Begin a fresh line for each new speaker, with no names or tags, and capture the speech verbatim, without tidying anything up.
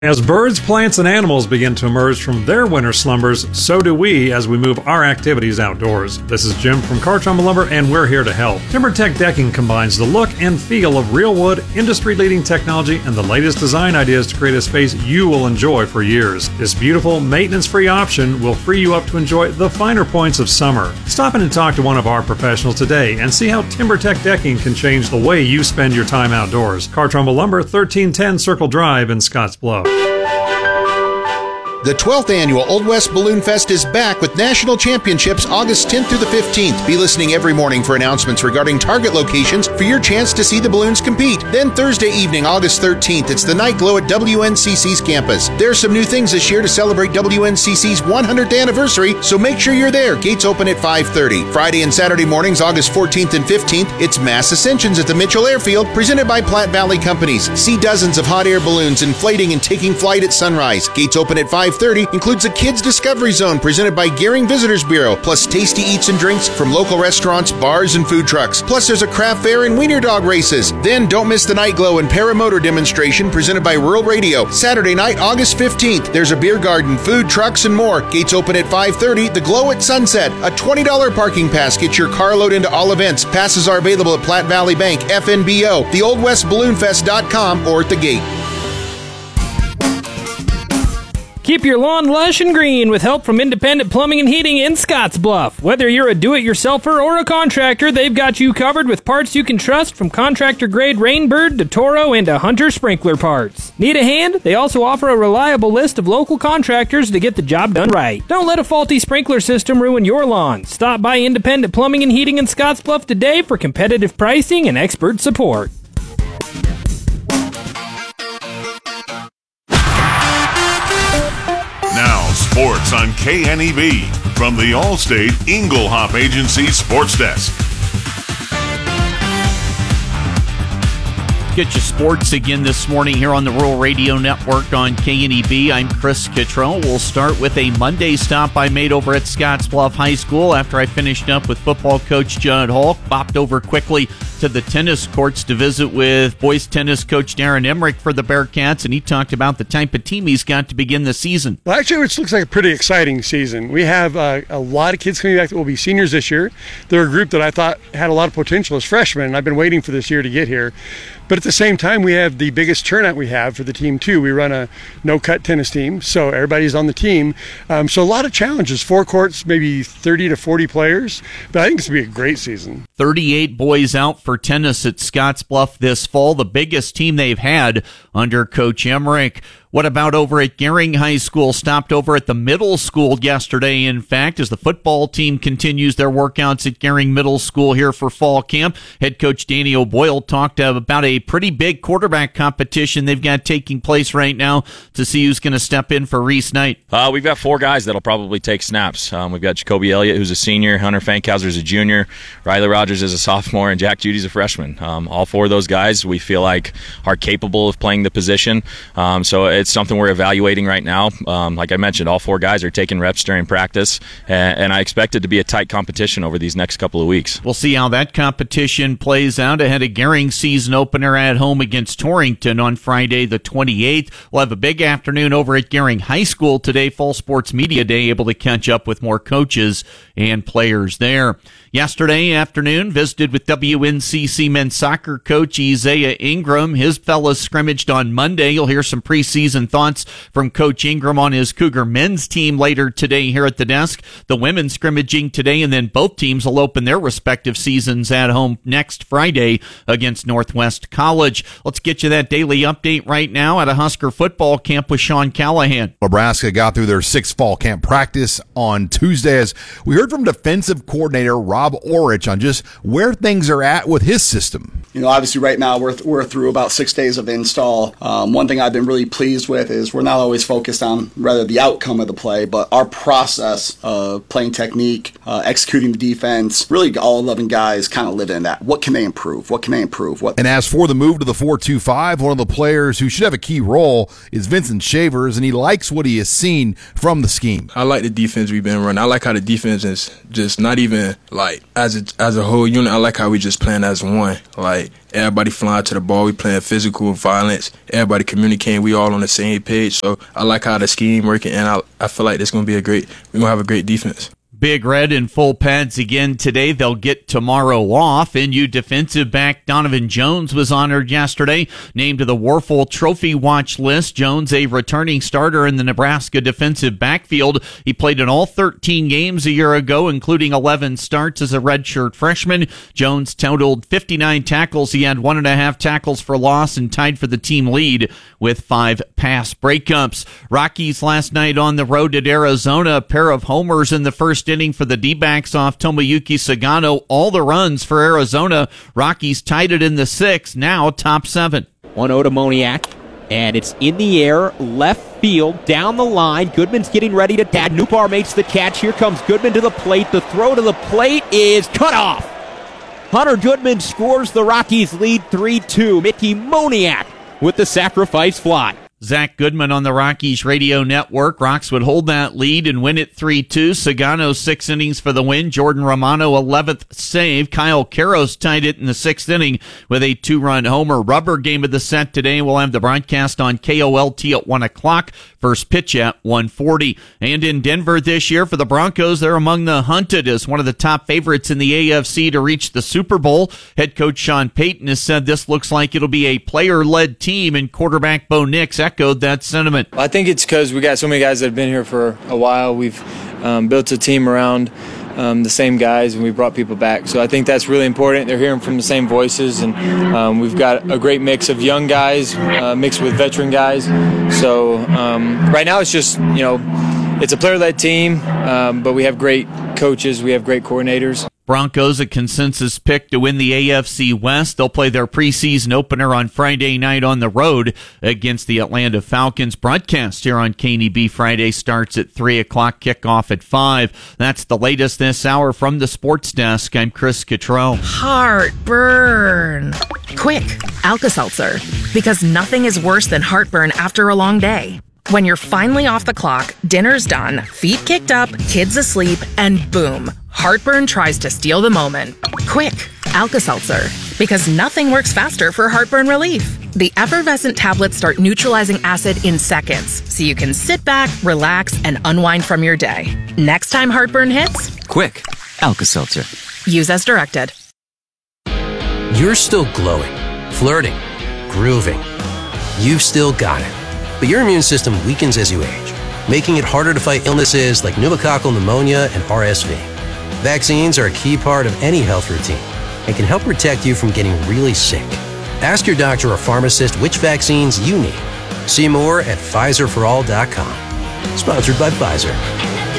As birds, plants, and animals begin to emerge from their winter slumbers, so do we as we move our activities outdoors. This is Jim from Cartrumba Lumber, and we're here to help. TimberTech Decking combines the look and feel of real wood, industry-leading technology, and the latest design ideas to create a space you will enjoy for years. This beautiful, maintenance-free option will free you up to enjoy the finer points of summer. Stop in and talk to one of our professionals today and see how TimberTech Decking can change the way you spend your time outdoors. Cartrumba Lumber, thirteen ten Circle Drive in Scottsbluff.
The twelfth annual Old West Balloon Fest is back with national championships August tenth through the fifteenth. Be listening every morning for announcements regarding target locations for your chance to see the balloons compete. Then Thursday evening, August thirteenth, it's the Night Glow at W N C C's campus. There's some new things this year to celebrate W N C C's one hundredth anniversary, so make sure you're there. Gates open at five thirty. Friday and Saturday mornings, August fourteenth and fifteenth, it's Mass Ascensions at the Mitchell Airfield, presented by Platte Valley Companies. See dozens of hot air balloons inflating and taking flight at sunrise. Gates open at five thirty, includes a Kids Discovery Zone presented by Gearing Visitors Bureau, plus tasty eats and drinks from local restaurants, bars, and food trucks. Plus there's a craft fair and wiener dog races. Then don't miss the Night Glow and Paramotor demonstration presented by Rural Radio. Saturday night, August fifteenth, there's a beer garden, food trucks, and more. Gates open at five thirty. The Glow at Sunset, a twenty dollars parking pass gets your car load into all events. Passes are available at Platte Valley Bank, F N B O, the old west balloon fest dot com, or at the gate.
Keep your lawn lush and green with help from Independent Plumbing and Heating in Scottsbluff. Whether you're a do-it-yourselfer or a contractor, they've got you covered with parts you can trust, from contractor-grade Rainbird to Toro and to Hunter sprinkler parts. Need a hand? They also offer a reliable list of local contractors to get the job done right. Don't let a faulty sprinkler system ruin your lawn. Stop by Independent Plumbing and Heating in Scottsbluff today for competitive pricing and expert support.
Sports on K N E B from the Allstate Inglehop Agency Sports Desk.
Get you sports again this morning here on the Rural Radio Network on K N E B. I'm Chris Cottrell. We'll start with a Monday stop I made over at Scottsbluff High School after I finished up with football coach Judd Hall. Bopped over quickly to the tennis courts to visit with boys tennis coach Darren Emmerich for the Bearcats, and he talked about the type of team he's got to begin the season.
Well, actually, it looks like a pretty exciting season. We have uh, a lot of kids coming back that will be seniors this year. They're a group that I thought had a lot of potential as freshmen, and I've been waiting for this year to get here. But at the same time, we have the biggest turnout we have for the team, too. We run a no-cut tennis team, so everybody's on the team. Um, so a lot of challenges. Four courts, maybe thirty to forty players. But I think it's going to be a great season.
thirty-eight boys out for tennis at Scottsbluff this fall, the biggest team they've had under Coach Emmerich. What about over at Gering High School? Stopped over at the middle school yesterday, in fact, as the football team continues their workouts at Gering Middle School here for fall camp. Head coach Danny O'Boyle talked about a pretty big quarterback competition they've got taking place right now to see who's going to step in for Reese Knight.
Uh, we've got four guys that'll probably take snaps. Um, we've got Jacoby Elliott, who's a senior, Hunter Fankhauser's a junior, Riley Rogers is a sophomore, and Jack Judy's a freshman. Um, all four of those guys we feel like are capable of playing the position. Um, so it's something we're evaluating right now. Um, like I mentioned, all four guys are taking reps during practice, and, and I expect it to be a tight competition over these next couple of weeks.
We'll see how that competition plays out ahead of Gering season opener at home against Torrington on Friday the twenty-eighth. We'll have a big afternoon over at Gering High School today, Fall Sports Media Day, able to catch up with more coaches and players there. Yesterday afternoon, visited with W N C C men's soccer coach Isaiah Ingram. His fellas scrimmaged on Monday. You'll hear some preseason thoughts from Coach Ingram on his Cougar men's team later today here at the desk. The women scrimmaging today, and then both teams will open their respective seasons at home next Friday against Northwest College. Let's get you that daily update right now at a Husker football camp with Sean Callahan.
Nebraska got through their sixth fall camp practice on Tuesday, as we heard from defensive coordinator Rob Rob Orich on just where things are at with his system.
You know, obviously right now we're, th- we're through about six days of install. Um, one thing I've been really pleased with is we're not always focused on rather the outcome of the play, but our process of playing technique, uh, executing the defense. Really all eleven guys kind of live in that. What can they improve? What can they improve? What?
And as for the move to the four two five, one of the players who should have a key role is Vincent Shavers, and he likes what he has seen from the scheme.
I like the defense we've been running. I like how the defense is just not even like like as a, as a whole unit, I like how we just playing as one. Like everybody flying to the ball, we playing physical violence. Everybody communicating, we all on the same page. So I like how the scheme working, and I I feel like this gonna be a great. We're gonna have a great defense.
Big Red in full pads again today. They'll get tomorrow off. N U defensive back Donovan Jones was honored yesterday, named to the Warfel Trophy Watch list. Jones, a returning starter in the Nebraska defensive backfield. He played in all thirteen games a year ago, including eleven starts as a redshirt freshman. Jones totaled fifty-nine tackles. He had one and a half tackles for loss and tied for the team lead with five pass breakups. Rockies last night on the road at Arizona. A pair of homers in the first inning for the D-backs off Tomoyuki Sagano. All the runs for Arizona. Rockies tied it in the sixth. Now top seven.
one oh to Moniak, and it's in the air, left field, down the line. Goodman's getting ready to tag. Newbar makes the catch. Here comes Goodman to the plate. The throw to the plate is cut off. Hunter Goodman scores. The Rockies lead three two. Mickey Moniak with the sacrifice fly.
Zach Goodman on the Rockies radio network. Rocks would hold that lead and win it three two. Sagano six innings for the win. Jordan Romano eleventh save. Kyle Karros tied it in the sixth inning with a two-run homer. Rubber game of the set today. We'll have the broadcast on K O L T at one o'clock. First pitch at one forty. And in Denver this year for the Broncos, they're among the hunted as one of the top favorites in the A F C to reach the Super Bowl. Head coach Sean Payton has said this looks like it'll be a player-led team, and quarterback Bo Nix echoed that sentiment.
I think it's because we got so many guys that have been here for a while. We've um, built a team around um, the same guys, and we brought people back. So I think that's really important. They're hearing from the same voices, and um, we've got a great mix of young guys uh, mixed with veteran guys. So um, right now it's just, you know, it's a player-led team, um, but we have great coaches. We have great coordinators.
Broncos a consensus pick to win the A F C West. They'll play their preseason opener on Friday night on the road against the Atlanta Falcons. Broadcast here on K N E B Friday starts at three o'clock, kickoff at five. That's the latest this hour from the sports desk. I'm Chris Cottrell.
Heartburn. Quick, Alka-Seltzer. Because nothing is worse than heartburn after a long day. When you're finally off the clock, dinner's done, feet kicked up, kids asleep, and boom, heartburn tries to steal the moment. Quick, Alka-Seltzer. Because nothing works faster for heartburn relief. The effervescent tablets start neutralizing acid in seconds, so you can sit back, relax, and unwind from your day. Next time heartburn hits,
quick, Alka-Seltzer.
Use as directed.
You're still glowing, flirting, grooving. You've still got it. But your immune system weakens as you age, making it harder to fight illnesses like pneumococcal pneumonia and R S V. Vaccines are a key part of any health routine and can help protect you from getting really sick. Ask your doctor or pharmacist which vaccines you need. See more at Pfizer for all dot com. Sponsored by Pfizer.